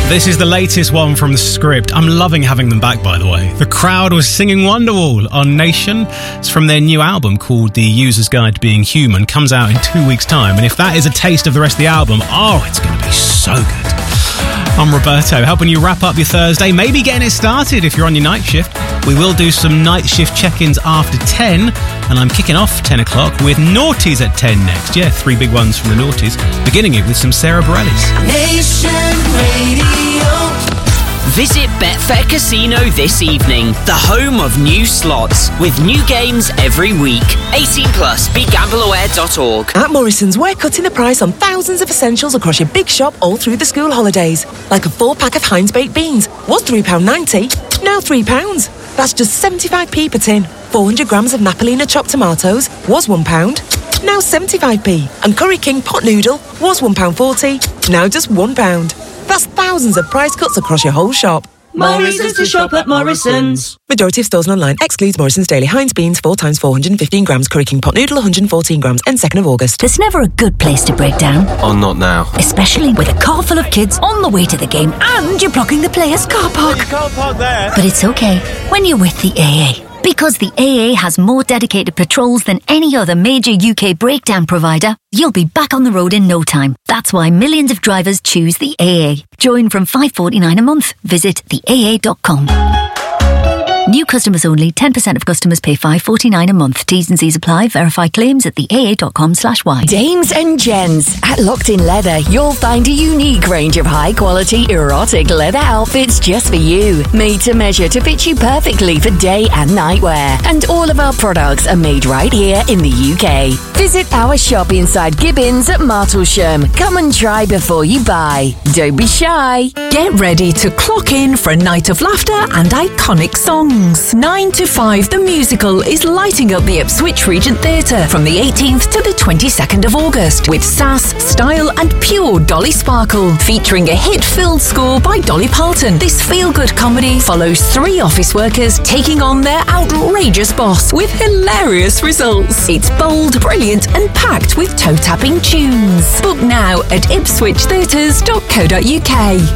This is the latest one from The Script. I'm loving having them back, by the way. The Crowd was singing Wonderwall on Nation. It's from their new album called The User's Guide to Being Human. Comes out in 2 weeks' time. And if that is a taste of the rest of the album, it's going to be so good. I'm Roberto, helping you wrap up your Thursday, maybe getting it started if you're on your night shift. We will do some night shift check-ins after 10, and I'm kicking off 10 o'clock with Naughties at 10 next. Yeah, 3 big ones from the Naughties, beginning it with some Sarah Bareilles. Nation Radio. Visit Betfair Casino this evening, the home of new slots, with new games every week. 18 plus, begambleaware.org. At Morrison's, we're cutting the price on thousands of essentials across your big shop all through the school holidays. Like a 4-pack of Heinz baked beans was £3.90, now £3. That's just 75p per tin. 400 grams of Napolina chopped tomatoes was £1, now 75p. And Curry King pot noodle was £1.40, now just £1. That's thousands of price cuts across your whole shop. Morrison's to shop at Morrison's. Majority of stores and online excludes Morrison's Daily Heinz beans 4 times 415 grams, Curry King pot noodle 114 grams, and 2nd of August. There's never a good place to break down. Oh, not now. Especially with a car full of kids on the way to the game and you're blocking the players' car park. You can't park there. But it's okay when you're with the AA. Because the AA has more dedicated patrols than any other major UK breakdown provider, you'll be back on the road in no time. That's why millions of drivers choose the AA. Join from $5.49 a month. Visit theaa.com. New customers only. 10% of customers pay $5.49 a month. T's and C's apply. Verify claims at theaa.com/y. Dames and gents, at Locked In Leather, you'll find a unique range of high-quality erotic leather outfits just for you. Made to measure to fit you perfectly for day and night wear. And all of our products are made right here in the UK. Visit our shop inside Gibbons at Martlesham. Come and try before you buy. Don't be shy. Get ready to clock in for a night of laughter and iconic songs. 9 to 5 the musical is lighting up the Ipswich Regent Theatre from the 18th to the 22nd of August with sass, style and pure Dolly Sparkle, featuring a hit-filled score by Dolly Parton. This feel-good comedy follows 3 office workers taking on their outrageous boss with hilarious results. It's bold, brilliant and packed with toe-tapping tunes. Book now at ipswichtheatres.co.uk.